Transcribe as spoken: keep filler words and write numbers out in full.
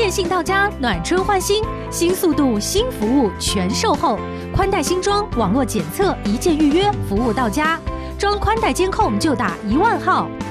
电信到家，暖春换新，新速度、新服务全售后，宽带新装，网络检测，一键预约，服务到家。装宽带监控就打一万号。